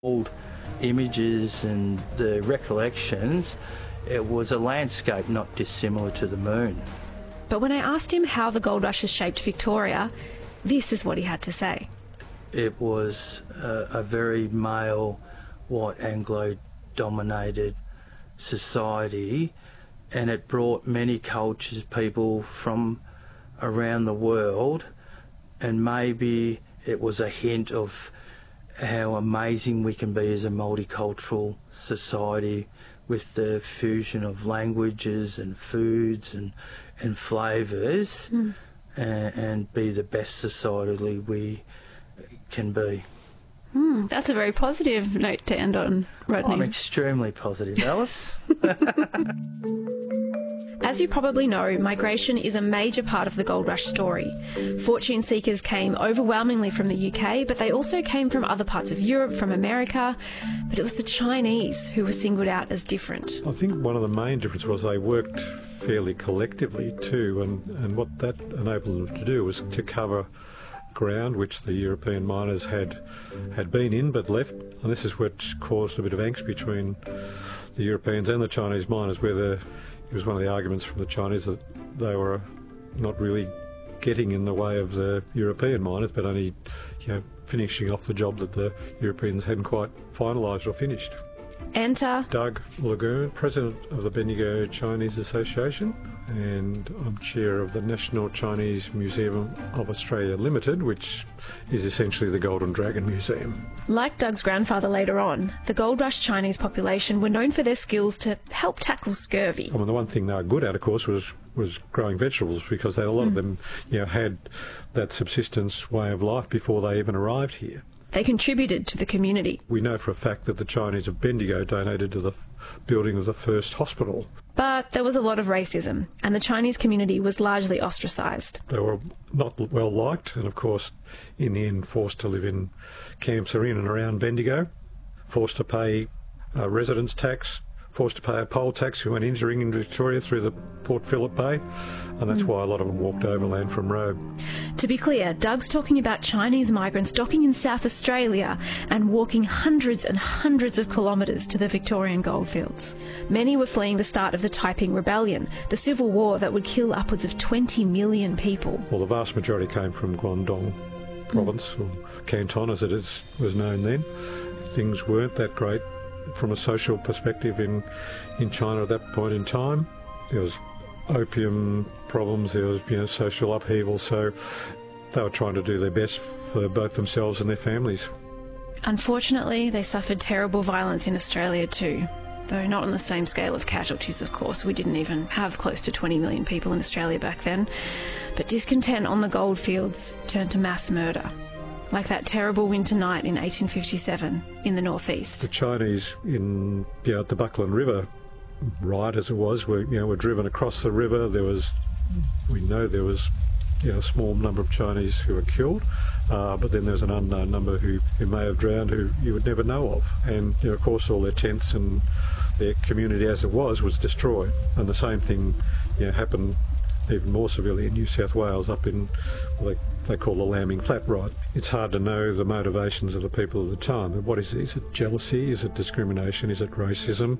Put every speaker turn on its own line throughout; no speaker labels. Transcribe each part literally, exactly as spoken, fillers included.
Old images and the recollections, it was a landscape not dissimilar to the moon.
But when I asked him how the gold rush has shaped Victoria, this is what he had to say.
It was a, a very male, white, Anglo-dominated society, and it brought many cultures, people from around the world, and maybe it was a hint of how amazing we can be as a multicultural society with the fusion of languages and foods and, and flavours, mm. and, and be the best societally we can be.
Mm, that's a very positive note to end on, Rodney.
I'm extremely positive, Alice.
As you probably know, migration is a major part of the gold rush story. Fortune seekers came overwhelmingly from the U K, but they also came from other parts of Europe, from America. But it was the Chinese who were singled out as different.
I think one of the main differences was they worked fairly collectively too, and, and what that enabled them to do was to cover ground which the European miners had had been in but left, and this is what caused a bit of angst between the Europeans and the Chinese miners, where the, it was one of the arguments from the Chinese that they were not really getting in the way of the European miners, but only, you know, finishing off the job that the Europeans hadn't quite finalised or finished.
Enter
Doug Lagoon, President of the Bendigo Chinese Association, and I'm Chair of the National Chinese Museum of Australia Limited, which is essentially the Golden Dragon Museum.
Like Doug's grandfather later on, the gold rush Chinese population were known for their skills to help tackle scurvy.
I mean, the one thing they were good at, of course, was was growing vegetables, because they, a lot mm. of them, you know, had that subsistence way of life before they even arrived here.
They contributed to the community.
We know for a fact that the Chinese of Bendigo donated to the building of the first hospital.
But there was a lot of racism, and the Chinese community was largely ostracised.
They were not well liked, and of course, in the end, forced to live in camps in and around Bendigo, forced to pay uh, residence tax, forced to pay a poll tax when entering in Victoria through the Port Phillip Bay, and that's mm. why a lot of them walked overland from Robe.
To be clear, Doug's talking about Chinese migrants docking in South Australia and walking hundreds and hundreds of kilometres to the Victorian goldfields. Many were fleeing the start of the Taiping Rebellion, the civil war that would kill upwards of twenty million people.
Well, the vast majority came from Guangdong province, mm. or Canton as it is, was known then. Things weren't that great from a social perspective in, in China at that point in time. There was opium problems, there was, you know, social upheaval, so they were trying to do their best for both themselves and their families.
Unfortunately, they suffered terrible violence in Australia too, though not on the same scale of casualties, of course. We didn't even have close to twenty million people in Australia back then. But discontent on the goldfields turned to mass murder, like that terrible winter night in eighteen fifty-seven in the northeast.
The Chinese in, you know, the Buckland River riot, as it was, were, you know, were driven across the river. There was, we know there was, you know, a small number of Chinese who were killed, uh, but then there's an unknown number who, who may have drowned, who you would never know of. And, you know, of course, all their tents and their community as it was was destroyed. And the same thing, you know, happened even more severely in New South Wales, up in what they, they call the Lambing Flat riot. It's hard to know the motivations of the people at the time. But what is it? Is it jealousy? Is it discrimination? Is it racism?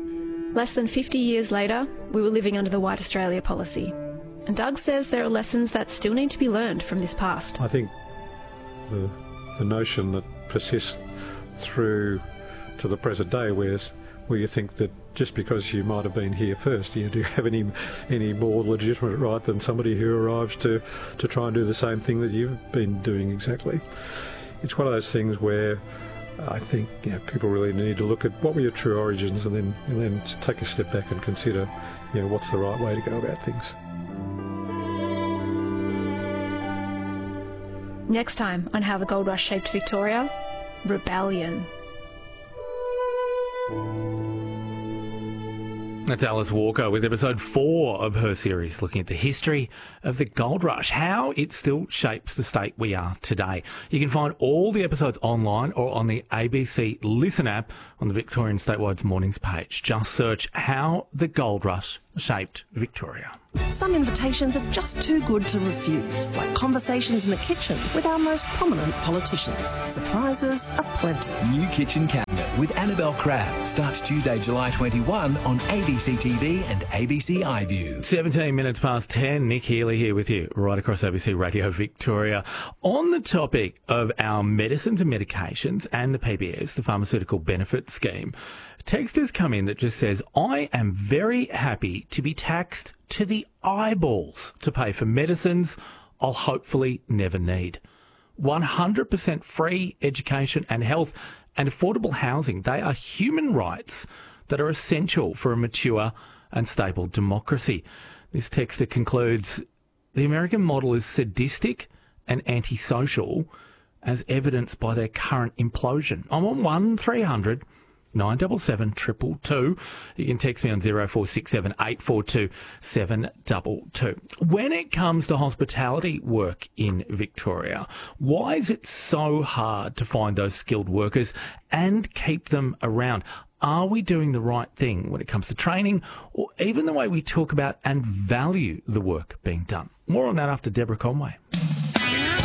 Less than fifty years later, we were living under the White Australia policy. And Doug says there are lessons that still need to be learned from this past.
I think the, the notion that persists through to the present day, where, where you think that just because you might have been here first, you know, do you have any any more legitimate right than somebody who arrives to, to try and do the same thing that you've been doing exactly? It's one of those things where I think, you know, people really need to look at what were your true origins, and then and then take a step back and consider, you know, what's the right way to go about things.
Next time on How the Gold Rush Shaped Victoria, rebellion.
That's Alice Walker with episode four of her series looking at the history of the gold rush, how it still shapes the state we are today. You can find all the episodes online or on the A B C Listen app on the Victorian Statewide's Mornings page. Just search How the Gold Rush Shaped Victoria.
Some invitations are just too good to refuse, like conversations in the kitchen with our most prominent politicians. Surprises aplenty.
New Kitchen Cabinet with Annabelle Crabb starts Tuesday, July twenty-first on A B C T V and A B C iView.
seventeen minutes past ten, Nick Healy here with you, right across A B C Radio Victoria. On the topic of our medicines and medications and the P B S, the Pharmaceutical Benefit Scheme, text has come in that just says, I am very happy to be taxed to the eyeballs to pay for medicines I'll hopefully never need. one hundred percent free education and health and affordable housing. They are human rights that are essential for a mature and stable democracy. This texter concludes, the American model is sadistic and antisocial, as evidenced by their current implosion. I'm on one three hundred nine seven seven, two two two. You can text me on zero four six seven, eight four two, seven two two. When it comes to hospitality work in Victoria, why is it so hard to find those skilled workers and keep them around? Are we doing the right thing when it comes to training or even the way we talk about and value the work being done? More on that after Deborah Conway.